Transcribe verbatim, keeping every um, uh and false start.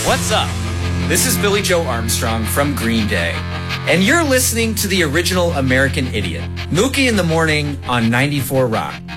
What's up? This is Billy Joe Armstrong from Green Day, and you're listening to the original American Idiot, Mookie in the Morning on ninety-four Rock.